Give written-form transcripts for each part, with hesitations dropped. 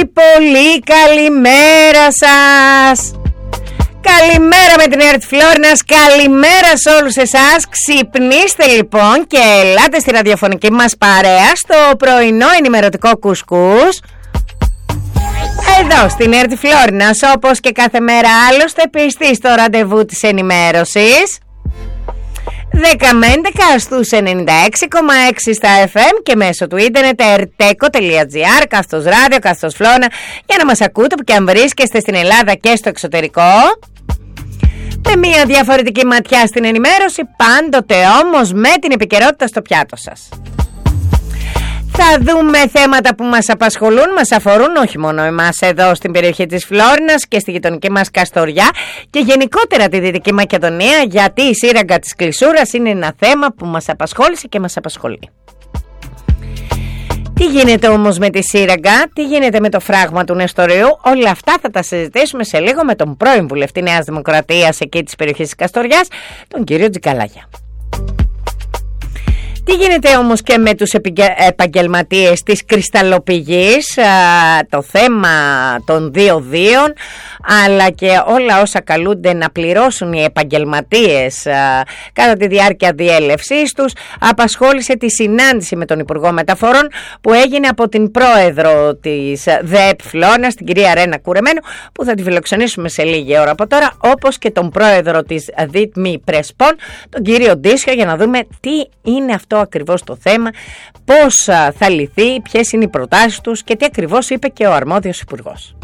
Πολύ καλημέρα σας. Καλημέρα με την ΕΡΤ Φλόρινας. Καλημέρα σε όλους εσάς. Ξυπνήστε λοιπόν και ελάτε στη ραδιοφωνική μας παρέα στο πρωινό ενημερωτικό κουσκούς εδώ στην ΕΡΤ Φλόρινας, όπως και κάθε μέρα άλλωστε πιστή στο ραντεβού της ενημέρωσης 10 με 11 στους 96,6 στα FM και μέσω του ίντερνετ erteco.gr, / ράδιο, / φλόνα, για να μας ακούτε που και αν βρίσκεστε στην Ελλάδα και στο εξωτερικό, με μια διαφορετική ματιά στην ενημέρωση, πάντοτε όμως με την επικαιρότητα στο πιάτο σας. Θα δούμε θέματα που μας απασχολούν, μας αφορούν όχι μόνο εμάς εδώ στην περιοχή της Φλόρινας και στη γειτονική μας Καστοριά και γενικότερα τη Δυτική Μακεδονία, γιατί η σύραγγα της Κλεισούρας είναι ένα θέμα που μας απασχόλησε και μας απασχολεί. Τι γίνεται όμως με τη σύραγγα, τι γίνεται με το φράγμα του Νεστορίου, όλα αυτά θα τα συζητήσουμε σε λίγο με τον πρώην βουλευτή Νέας Δημοκρατίας εκεί της περιοχής της Καστοριάς, τον κύριο Τζικαλάγια. Τι γίνεται όμως και με τους επαγγελματίες της κρυσταλλοπηγής, το θέμα των 2-2, αλλά και όλα όσα καλούνται να πληρώσουν οι επαγγελματίες κατά τη διάρκεια διέλευσής τους, απασχόλησε τη συνάντηση με τον Υπουργό Μεταφορών που έγινε από την πρόεδρο της ΔΕΕΠ Φλόρινας, την κυρία Ρένα Κουρεμένου, που θα τη φιλοξενήσουμε σε λίγη ώρα από τώρα, όπως και τον πρόεδρο της ΔΙΤΜΗ Πρεσπών, τον κύριο Ντίσιο, για να δούμε τι είναι αυτό ακριβώς το θέμα, πώς θα λυθεί, ποιες είναι οι προτάσεις τους και τι ακριβώς είπε και ο αρμόδιος υπουργός.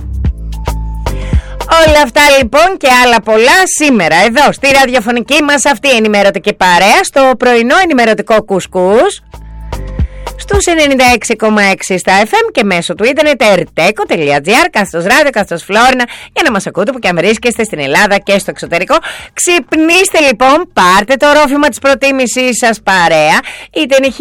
Όλα αυτά λοιπόν και άλλα πολλά σήμερα εδώ στη ραδιοφωνική μας αυτή ενημερωτική παρέα, στο πρωινό ενημερωτικό κουσκούς στους 96,6 στα FM και μέσω του ίντερνετ erteco.gr, / ράδιο, / φλόρινα, για να μας ακούτε που και αν βρίσκεστε στην Ελλάδα και στο εξωτερικό. Ξυπνήστε λοιπόν, πάρτε το ρόφημα της προτίμησής σας παρέα, είτε είναι